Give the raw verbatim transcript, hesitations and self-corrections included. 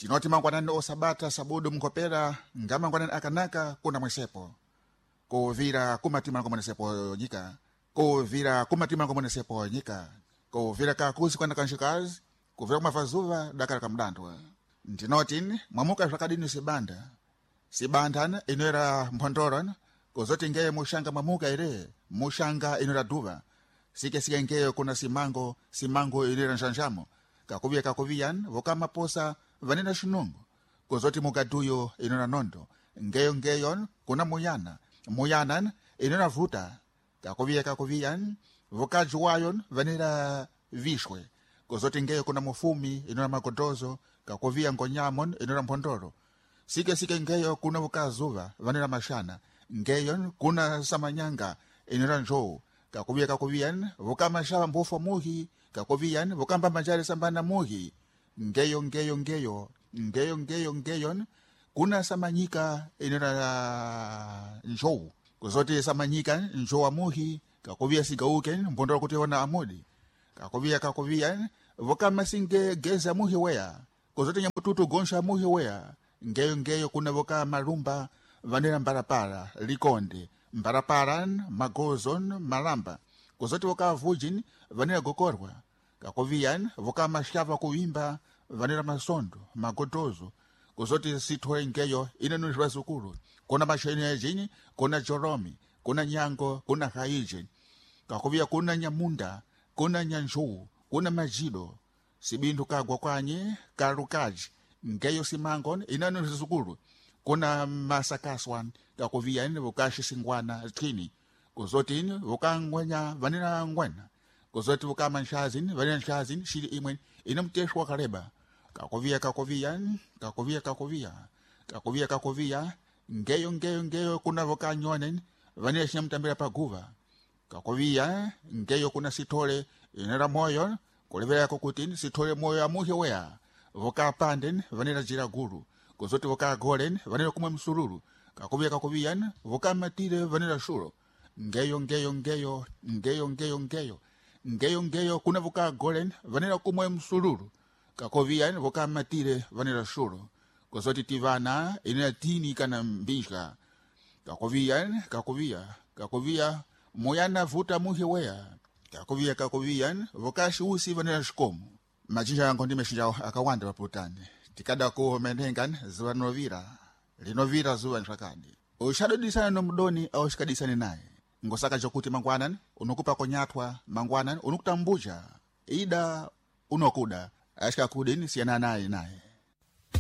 Tinoti mangwanani osabata sabudu mkopera ngama mangwanani akanaka kuna mwesepo. Kuvira kumatima mwesepo nyika. Kuvira kumatima mwesepo nyika. Kuvira kakuzi kwa nakanshikazi. Kuvira kumafazuva dakara kamdandwa. Tinoti mwamuka shakadini sibanda. Sibandana inoera mpondorana. Kuzoti ngeye mushanga mamuka ire. Mushanga inoera duva. Sike sike ngeye kuna simango. Simango inoera nshanjamo. Kakuvia kakuvian. Vokama posa. Vanina shinungu. Kuzoti mugaduyo inona nondo. Ngeyo ngeyon kuna muyana. Muyanan inona vuta. Kakuvia kakuvian. Vokajuwayon vanina vishwe. Kuzoti ngeyo kuna mufumi inona magodozo. Kakuvia ngonyamon inona mpondoro. Sike sike ngeyo kuna vukazuva vanina mashana. Ngeyon kuna samanyanga inona njou. Kakuvia kakuvian. Vokama shava mbufo muhi. Kakuvian vokamba manjari sambana muhi. Ngeyo ngeyo ngeyo ngeyo ngeyo ngeyon kuna samanyika inera njou. Kuzoti samanyika njou amuhi. Kakuvia sigauken mpondoro kutiwana amudi. Kakuvia kakuvia vokama singe geza muhi wea. Kuzoti nyamututu gonsha muhi wea. Ngeyo ngeyo kuna voka marumba vanera mbarapara likonde. Mbaraparan magozon malamba. Kuzoti voka vujin vanera gokorwa. Kakovian voka mashava kuimba vanera masondo magodozo. Kuzoti sitwe ngeyo inanujwa zukuru. Kuna masheni ya jini, kuna joromi, kuna nyango, kuna haijin. Kakovia kuna nyamunda, kuna nyanjuu, kuna majido. Sibindu kagwa kwanye, karukaji. Ngeyo simangon inanujwa zukuru. Kuna masakaswan, kakovia ini vokashi singwana tini. Kuzoti ini voka ngwenya vanera ngwena. Kuzoti vuka manshazin, vanera nshazin, shiri imwen, inamteshwa kareba. Kakovia kakovia, kakovia kakovia, kakovia kakovia, ngeyo ngeyo ngeyo kuna voka nyonen, vanera shinamtambira paguva. Kakovia, ngeyo kuna sitole, inera moyo, kulevera kukutin, sitole moyo amuhi wea. Voka panden, vanera jiraguru. Kuzoti voka golen, vanera kumwe msururu. Kakovia kakovia, voka matire, vanera shuro. Ngeyo ngeyo ngeyo, ngeyo ngeyo ngeyo. Ngeyo ngeyo kuna voka golen, vanera kumwe msururu. Kakovia voka matire vanera shuro. Kuzoti tivana inera tini kana mbishka. Kakovia, kakovia, kakovia, moyana vuta muhi wea. Kakovia kakovia, voka shiusi vanera shkomu. Majinja yangu ndime shinjao akawanda waputani. Tikada kuho menengan zuwa novira. Linovira zuwa nshakadi. Ushado disana no mdoni au shikadisani nae. Ngosaka jokuti mangwanan, unukupa konyatwa mangwanan, unukuta mbuja. Ida unokuda. Ashka kudini siya nanaye naye.